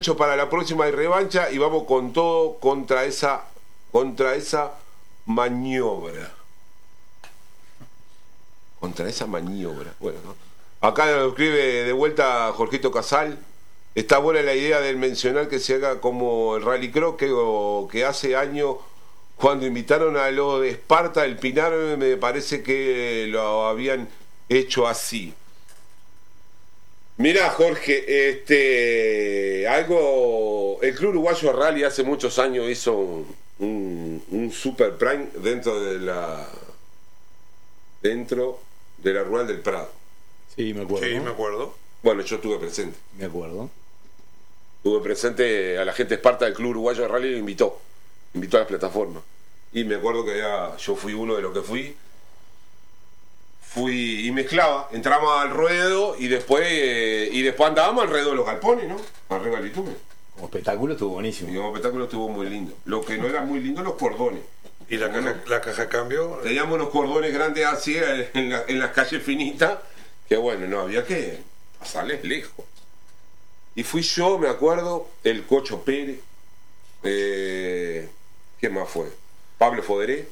Mencho para la próxima de revancha y vamos con todo contra esa maniobra. Contra esa maniobra. Bueno, ¿no? Acá nos escribe de vuelta Jorgito Casal. Está buena la idea del mencionar que se haga como el Rallycross que hace años cuando invitaron a los de Esparta, el Pinar, me parece que lo habían hecho así. Mirá, Jorge, el Club Uruguayo Rally hace muchos años hizo un Super Prime dentro de la Rural del Prado. Sí, me acuerdo. Sí, me acuerdo. Bueno, yo estuve presente. Me acuerdo. Estuve presente, a la gente Esparta del Club Uruguayo Rally lo invitó a las plataformas. Y me acuerdo que yo fui uno de los que fui y mezclaba, entramos al ruedo y después andábamos alrededor de los galpones, ¿no? Arriba del Itume. Como espectáculo estuvo buenísimo. Y como espectáculo estuvo muy lindo. Lo que no era muy lindo, los cordones. ¿Y la caja de cambio? Teníamos unos cordones grandes así en las calles finitas, que bueno, no había que pasarles lejos. Y fui yo, me acuerdo, el Cocho Pérez, ¿quién más fue? Pablo Foderé,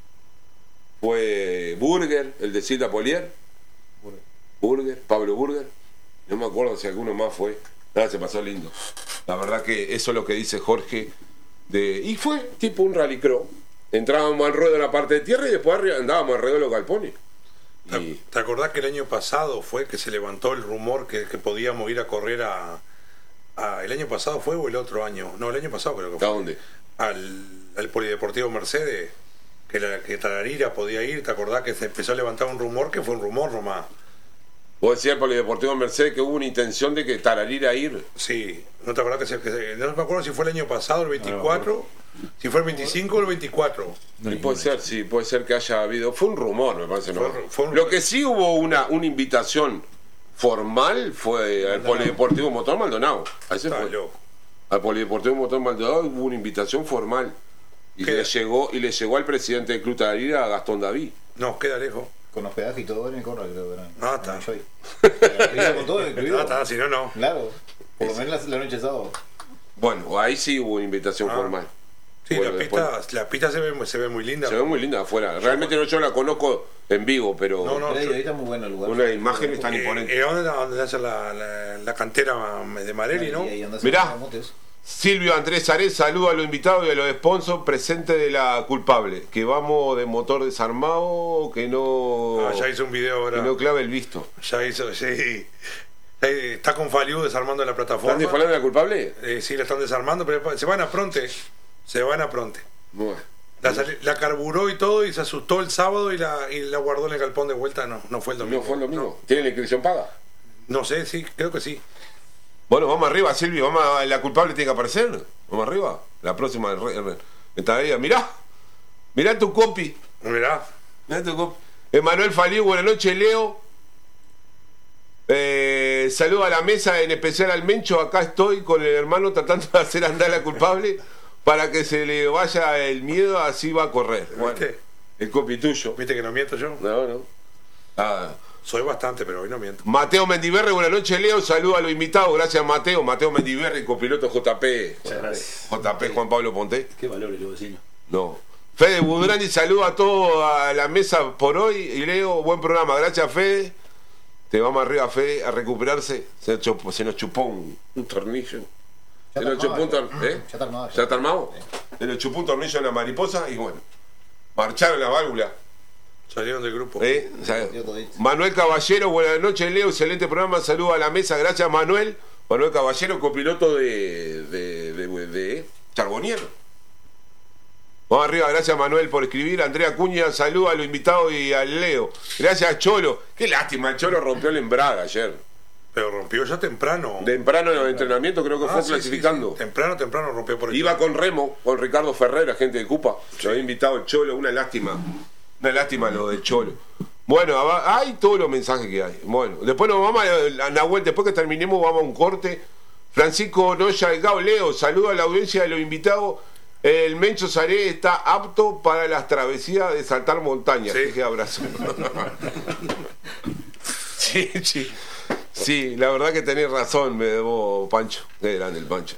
fue Burger, el de Silda Polier, Pablo Burger, no me acuerdo si alguno más fue. Nada, se pasó lindo. La verdad que eso es lo que dice Jorge. Y fue tipo un rallycross. Entrábamos al ruedo de la parte de tierra y después andábamos alrededor de los galpones. ¿Te acordás que el año pasado fue que se levantó el rumor que podíamos ir a correr ¿el año pasado fue o el otro año? No, el año pasado creo que fue. ¿A dónde? Al Polideportivo Mercedes, que Tararira podía ir. ¿Te acordás que se empezó a levantar un rumor que fue un rumor nomás? Vos decías al Polideportivo Mercedes que hubo una intención de que Tararira ir. Sí, ¿no te acordás no me acuerdo si fue el año pasado, el 24, si fue el 25 o el 24? Y puede ser que haya habido. Fue un rumor, me parece. ¿No? Fue Lo que sí hubo una invitación formal fue al Polideportivo Motor Maldonado. Ahí se fue. Loco. Al Polideportivo Motor Maldonado hubo una invitación formal. Y le llegó al presidente del Club Tararira, a Gastón David. No, queda lejos. Con hospedaje y todo en el corral, creo que era. Ah, está. Con todo incluido. Ah, está, si no. Claro. Por lo menos la noche de sábado. Bueno, ahí sí hubo una invitación formal. Sí, bueno, la pista se ve muy linda. Se ve muy linda afuera. Realmente yo la conozco en vivo, pero. No, ahí está muy bueno el lugar. Una imagen tan imponente. ¿Dónde hace la cantera de Marelli, no? Mirá, Silvio Andrés Arés saluda a los invitados y a los sponsors presentes de la culpable. Que vamos de motor desarmado, que no. Ya hizo un video ahora. Que no clave el visto. Ya hizo, sí. Está con Faliu desarmando la plataforma. ¿Están disparando a la culpable? Sí, la están desarmando, pero se van a Pronte. Bueno. La carburó y todo y se asustó el sábado y la guardó en el galpón de vuelta. No fue el domingo. ¿No fue el domingo? ¿Tiene la inscripción paga? No sé, sí, creo que sí. Bueno, vamos arriba, Silvio. La culpable tiene que aparecer. Vamos arriba. La próxima. Mirá tu copy. Mirá tu copy. Emanuel Faliu, buenas noches, Leo. Saludo a la mesa, en especial al Mencho. Acá estoy con el hermano tratando de hacer andar a la culpable para que se le vaya el miedo, así va a correr. Bueno, el copy tuyo. ¿Viste que no miento yo? No. Soy bastante, pero hoy no miento. Mateo Mendiberri, buenas noches, Leo. Saludo a los invitados. Gracias, Mateo. Mateo Mendiberri, copiloto JP. JP Juan Pablo Ponte. Qué valores, los vecinos. No. Fede Budrani, saludo a toda la mesa por hoy. Y Leo, buen programa. Gracias, Fede. Te vamos arriba, Fede, a recuperarse. Se nos chupó un tornillo. Ya está armado. ¿Ya está armado? Se nos chupó un tornillo en la mariposa y bueno. Marcharon la válvula. Salieron del grupo. Manuel Caballero, buenas noches, Leo. Excelente programa. Saludos a la mesa. Gracias, Manuel. Manuel Caballero, copiloto de Charbonnier. Vamos arriba, gracias Manuel por escribir. Andrea Cuña, saludos a los invitados y al Leo. Gracias, Cholo. Qué lástima, el Cholo rompió el embrague ayer. Pero rompió ya temprano. Temprano en el entrenamiento, creo que fue clasificando. Sí. Temprano rompió por el Iba con Remo, con Ricardo Ferrer, agente de Cupa. Lo había invitado el Cholo, una lástima. Una lástima lo del Cholo. Bueno, hay todos los mensajes que hay. Bueno, después nos vamos a Nahuel, después que terminemos vamos a un corte. Francisco Noya Delgado, Leo, saludo a la audiencia de los invitados. El Mencho Saré está apto para las travesías de saltar montañas. Sí. Qué abrazo. Sí, la verdad que tenés razón, me debo Pancho. Qué grande el Pancho.